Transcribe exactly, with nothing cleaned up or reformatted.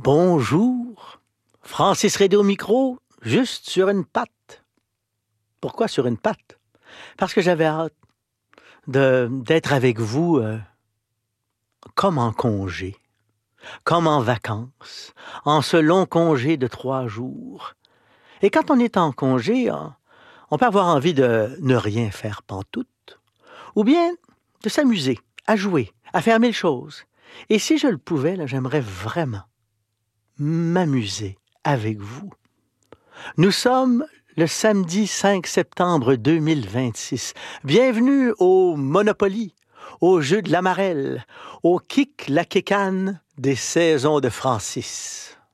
Bonjour, Francis Redé au micro, juste sur une patte. Pourquoi sur une patte? Parce que j'avais hâte de, d'être avec vous euh, comme en congé, comme en vacances, en ce long congé de trois jours. Et quand on est en congé, on, on peut avoir envie de ne rien faire pantoute, ou bien de s'amuser, à jouer, à faire mille choses. Et si je le pouvais, là, j'aimerais vraiment m'amuser avec vous. Nous sommes le samedi cinq septembre deux mille vingt-six. Bienvenue au Monopoly, au jeu de la marelle, au kick la kékane des saisons de Francis.